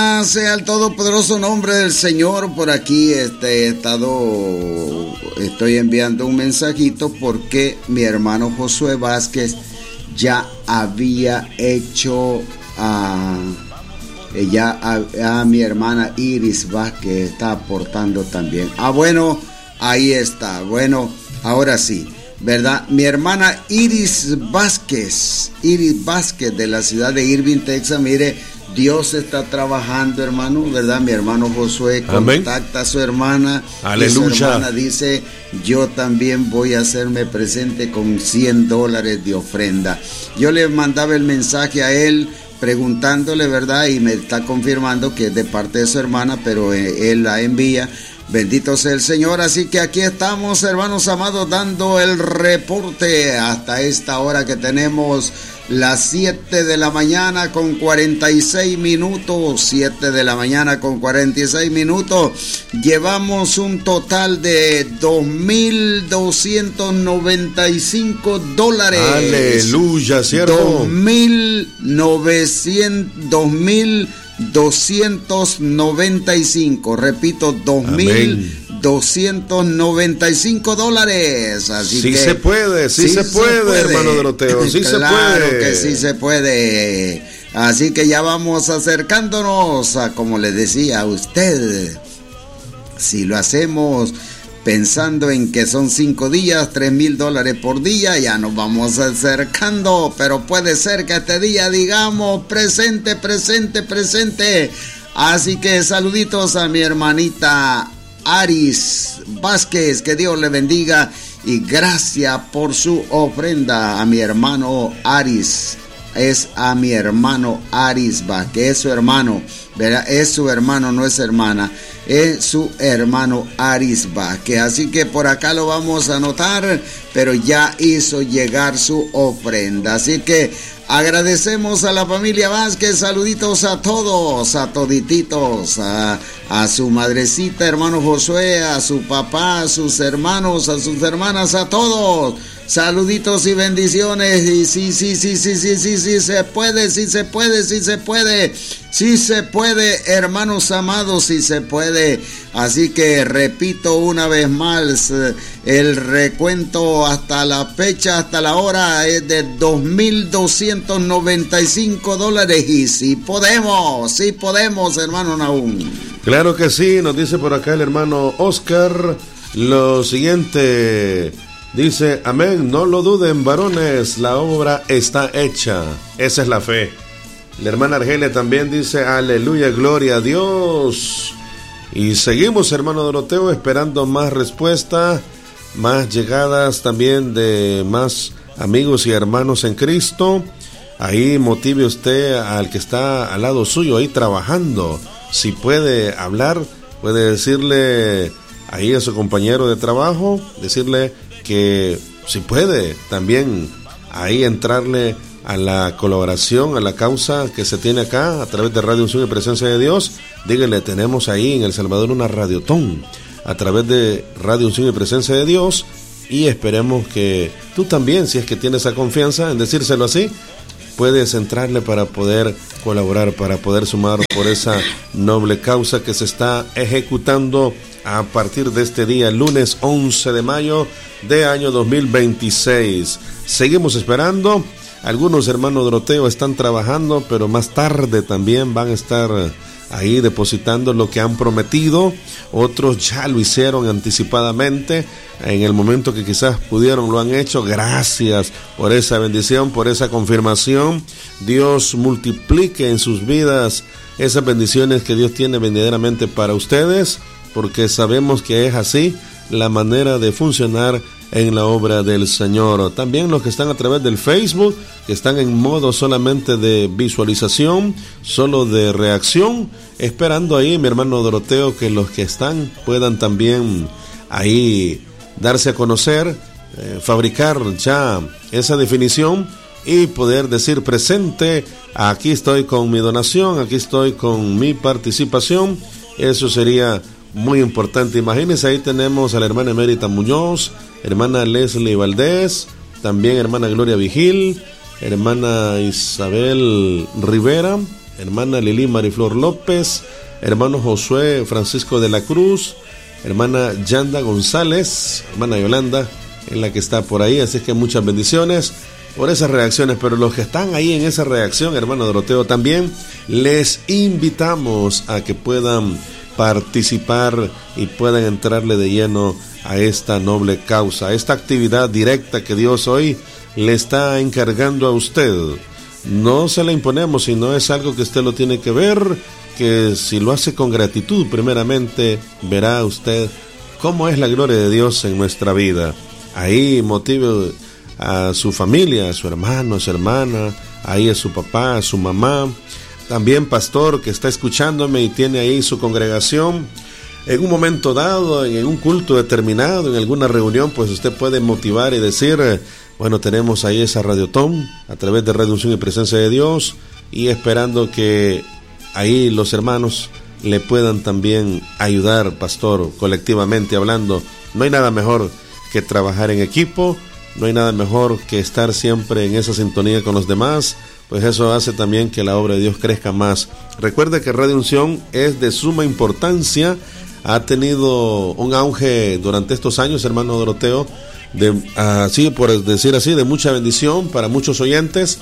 Sea el todopoderoso nombre del Señor. Por aquí estoy enviando un mensajito porque mi hermano Josué Vázquez ya había hecho a mi hermana Iris Vázquez, está aportando también. Bueno, ahí está. Bueno, ahora sí, ¿verdad? Mi hermana Iris Vázquez de la ciudad de Irving, Texas. Mire, Dios está trabajando, hermano, ¿verdad? Mi hermano Josué contacta a su hermana. Aleluya. Y su hermana dice: yo también voy a hacerme presente con $100 de ofrenda. Yo le mandaba el mensaje a él preguntándole, ¿verdad? Y me está confirmando que es de parte de su hermana, pero él la envía. Bendito sea el Señor. Así que aquí estamos, hermanos amados, dando el reporte hasta esta hora que tenemos las 7 de la mañana con 46 minutos. 7 de la mañana con 46 minutos. Llevamos un total de $2,295. Aleluya, ¿cierto? 2,295. Repito, $2,295. Así sí que se puede, sí se puede, hermano Doroteo, sí se puede. Claro que sí se puede. Así que ya vamos acercándonos a, como les decía a usted, si lo hacemos pensando en que son 5 días, $3,000 por día, ya nos vamos acercando, pero puede ser que este día digamos presente. Así que saluditos a mi hermanita Aris Vázquez, que Dios le bendiga y gracias por su ofrenda. A mi hermano Aris, es a mi hermano Aris Vázquez, es su hermano, ¿verdad? Es su hermano, no es hermana, es su hermano Aris Vázquez. Así que por acá lo vamos a anotar, pero ya hizo llegar su ofrenda. Así que agradecemos a la familia Vázquez, saluditos a todos, a todititos, a su madrecita, hermano Josué, a su papá, a sus hermanos, a sus hermanas, a todos. Saluditos y bendiciones. Y sí se puede, hermanos amados, sí se puede. Así que repito una vez más, el recuento hasta la fecha, hasta la hora, es de $2,295. Y sí podemos, hermano Nahum. Claro que sí, nos dice por acá el hermano Oscar lo siguiente. Dice: amén, no lo duden, varones, la obra está hecha. Esa es la fe. La hermana Argelia también dice: aleluya, gloria a Dios. Y seguimos, hermano Doroteo, esperando más respuesta, más llegadas también de más amigos y hermanos en Cristo. Ahí motive usted al que está al lado suyo, ahí trabajando. Si puede hablar, puede decirle ahí a su compañero de trabajo, decirle que si puede también ahí entrarle a la colaboración, a la causa que se tiene acá a través de Radio Unción y Presencia de Dios. Dígale: tenemos ahí en El Salvador una radiotón a través de Radio Unción y Presencia de Dios, y esperemos que tú también, si es que tienes esa confianza en decírselo así, puedes entrarle para poder colaborar, para poder sumar por esa noble causa que se está ejecutando a partir de este día, lunes 11 de mayo de año 2026. Seguimos esperando. Algunos hermanos Doroteo están trabajando, pero más tarde también van a estar ahí depositando lo que han prometido. Otros ya lo hicieron anticipadamente, en el momento que quizás pudieron lo han hecho. Gracias por esa bendición, por esa confirmación. Dios multiplique en sus vidas esas bendiciones que Dios tiene verdaderamente para ustedes, porque sabemos que es así la manera de funcionar en la obra del Señor. También los que están a través del Facebook, que están en modo solamente de visualización, solo de reacción, esperando ahí, mi hermano Doroteo, que los que están puedan también ahí darse a conocer, fabricar ya esa definición y poder decir presente: aquí estoy con mi donación, aquí estoy con mi participación. Eso sería muy importante. Imagínense, ahí tenemos a la hermana Emérita Muñoz, hermana Leslie Valdés, también hermana Gloria Vigil, hermana Isabel Rivera, hermana Lili Mariflor López, hermano Josué Francisco de la Cruz, hermana Yanda González, hermana Yolanda, en la que está por ahí, así que muchas bendiciones por esas reacciones. Pero los que están ahí en esa reacción, hermano Doroteo, también les invitamos a que puedan participar y puedan entrarle de lleno a esta noble causa, a esta actividad directa que Dios hoy le está encargando a usted. No se la imponemos, sino es algo que usted lo tiene que ver, que si lo hace con gratitud, primeramente verá usted cómo es la gloria de Dios en nuestra vida. Ahí motive a su familia, a su hermano, a su hermana, ahí a su papá, a su mamá. También pastor que está escuchándome y tiene ahí su congregación, en un momento dado, en un culto determinado, en alguna reunión, pues usted puede motivar y decir, bueno, tenemos ahí esa radiotón a través de Radio Unción y Presencia de Dios, y esperando que ahí los hermanos le puedan también ayudar, pastor, colectivamente hablando. No hay nada mejor que trabajar en equipo, no hay nada mejor que estar siempre en esa sintonía con los demás, pues eso hace también que la obra de Dios crezca más. Recuerde que Radio Unción es de suma importancia, ha tenido un auge durante estos años, hermano Doroteo, así por decir así, de mucha bendición para muchos oyentes.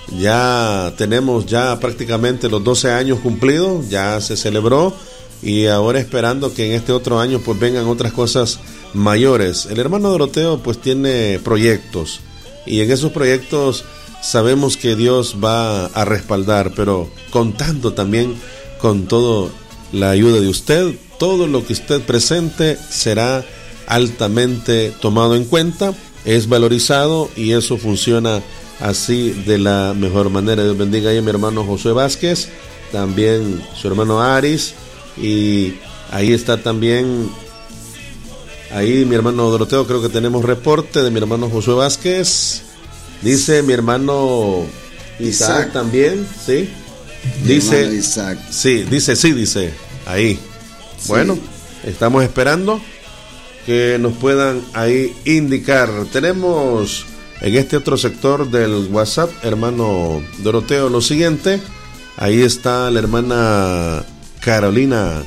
Ya tenemos ya prácticamente los 12 años cumplidos, ya se celebró, y ahora esperando que en este otro año pues vengan otras cosas mayores. El hermano Doroteo pues tiene proyectos, y en esos proyectos sabemos que Dios va a respaldar, pero contando también con toda la ayuda de usted. Todo lo que usted presente será altamente tomado en cuenta, es valorizado, y eso funciona así de la mejor manera. Dios bendiga ahí a mi hermano Josué Vázquez, también su hermano Aris, y ahí está también ahí mi hermano Doroteo. Creo que tenemos reporte de mi hermano Josué Vázquez. Dice mi hermano Isaac también, ¿sí? Dice Isaac. Sí, dice ahí. Sí. Bueno, estamos esperando que nos puedan ahí indicar. Tenemos en este otro sector del WhatsApp, hermano Doroteo, lo siguiente. Ahí está la hermana Carolina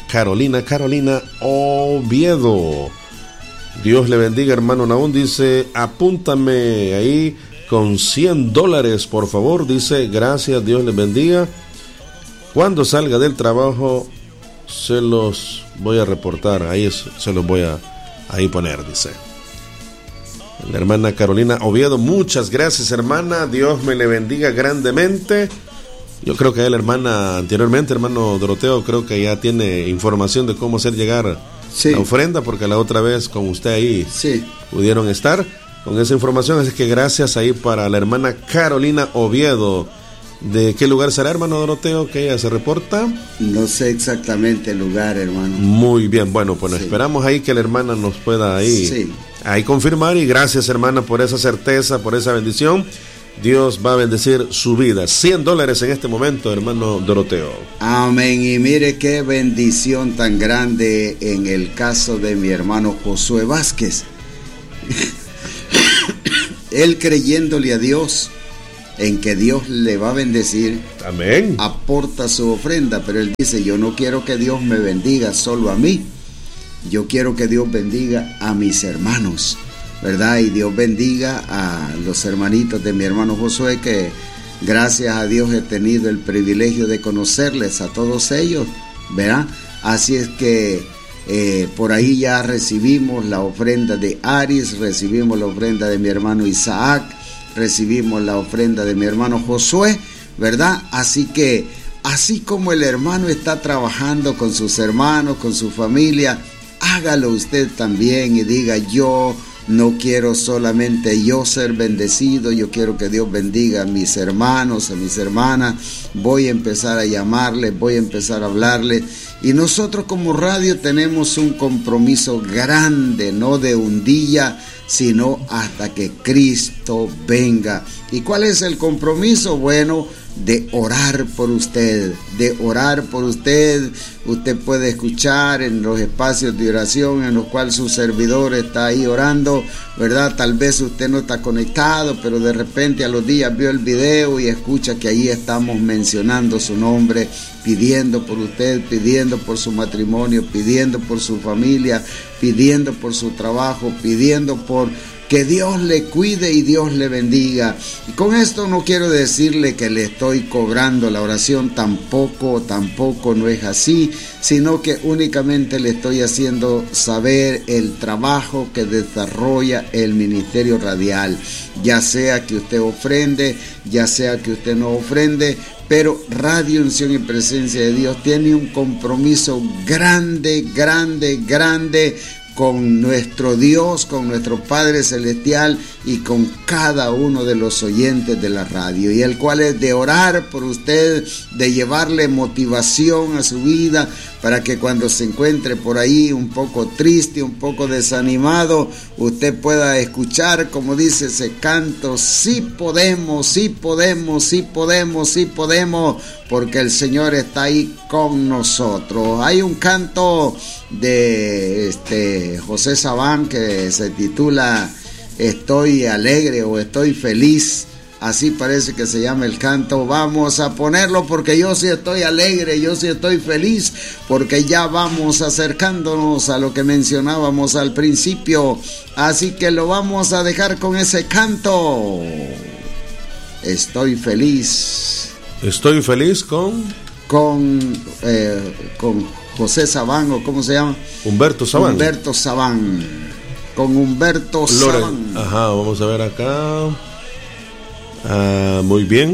Oviedo. Dios le bendiga, hermano Naún. Dice, apúntame ahí con $100, por favor. Dice, gracias, Dios le bendiga. Cuando salga del trabajo se los voy a reportar, ahí se los voy a ahí poner, dice la hermana Carolina Oviedo. Muchas gracias, hermana, Dios me le bendiga grandemente. Yo creo que la hermana anteriormente, hermano Doroteo, creo que ya tiene información de cómo hacer llegar la ofrenda, porque la otra vez con usted ahí pudieron estar con esa información, así que gracias ahí para la hermana Carolina Oviedo. ¿De qué lugar será, hermano Doroteo, que ella se reporta? No sé exactamente el lugar, hermano. Muy bien, bueno, pues esperamos ahí que la hermana nos pueda ahí confirmar, y gracias, hermana, por esa certeza, por esa bendición. Dios va a bendecir su vida. $100 en este momento, hermano Doroteo. Amén. Y mire qué bendición tan grande en el caso de mi hermano Josué Vázquez. Él creyéndole a Dios en que Dios le va a bendecir, amén, aporta su ofrenda, pero él dice, yo no quiero que Dios me bendiga solo a mí, yo quiero que Dios bendiga a mis hermanos, ¿verdad? Y Dios bendiga a los hermanitos de mi hermano Josué, que gracias a Dios he tenido el privilegio de conocerles a todos ellos, ¿verdad? Así es que por ahí ya recibimos la ofrenda de Aris, recibimos la ofrenda de mi hermano Isaac, recibimos la ofrenda de mi hermano Josué, ¿verdad? Así que, así como el hermano está trabajando con sus hermanos, con su familia, hágalo usted también y diga, yo no quiero solamente yo ser bendecido, yo quiero que Dios bendiga a mis hermanos, a mis hermanas. Voy a empezar a llamarles, voy a empezar a hablarles. Y nosotros como radio tenemos un compromiso grande, no de un día, sino hasta que Cristo venga. ¿Y cuál es el compromiso? Bueno, de orar por usted, de orar por usted. Usted puede escuchar en los espacios de oración en los cuales su servidor está ahí orando, ¿verdad? Tal vez usted no está conectado, pero de repente a los días vio el video y escucha que ahí estamos mencionando su nombre, pidiendo por usted, pidiendo por su matrimonio, pidiendo por su familia, pidiendo por su trabajo, pidiendo por que Dios le cuide y Dios le bendiga. Y con esto no quiero decirle que le estoy cobrando la oración, tampoco no es así, sino que únicamente le estoy haciendo saber el trabajo que desarrolla el Ministerio Radial, ya sea que usted ofrende, ya sea que usted no ofrende, pero Radio Unción y Presencia de Dios tiene un compromiso grande con nuestro Dios, con nuestro Padre Celestial y con cada uno de los oyentes de la radio, y el cual es de orar por usted, de llevarle motivación a su vida, para que cuando se encuentre por ahí un poco triste, un poco desanimado, usted pueda escuchar, como dice ese canto, sí podemos, sí podemos, sí podemos, sí podemos, porque el Señor está ahí con nosotros. Hay un canto de José Sabán que se titula Estoy alegre o estoy feliz. Así parece que se llama el canto. Vamos a ponerlo porque yo sí estoy alegre, yo sí estoy feliz, porque ya vamos acercándonos a lo que mencionábamos al principio. Así que lo vamos a dejar con ese canto. Estoy feliz. Estoy feliz con José Sabán, o ¿cómo se llama? Humberto Sabán. Humberto Sabán. Con Humberto Sabán. Ajá, vamos a ver acá. Muy bien.